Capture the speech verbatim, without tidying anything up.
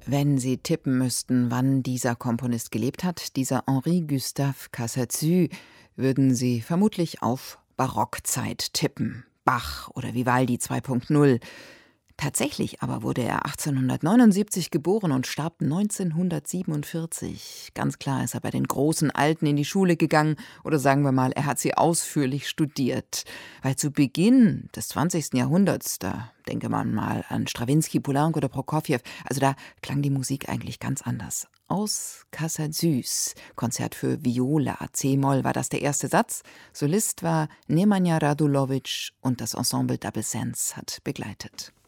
Wenn Sie tippen müssten, wann dieser Komponist gelebt hat, dieser Henri-Gustave Casadesus, würden Sie vermutlich auf Barockzeit tippen. Bach oder Vivaldi zwei Punkt null. Tatsächlich aber wurde er achtzehnhundertneunundsiebzig geboren und starb neunzehnhundertsiebenundvierzig. Ganz klar ist er bei den großen Alten in die Schule gegangen, oder sagen wir mal, er hat sie ausführlich studiert. Weil zu Beginn des zwanzigsten Jahrhunderts, da denke man mal an Strawinski, Poulenc oder Prokofjew, also da klang die Musik eigentlich ganz anders. Aus Casadesus, Konzert für Viola, C-Moll war das der erste Satz. Solist war Nemanja Radulovic und das Ensemble Double Sense hat begleitet.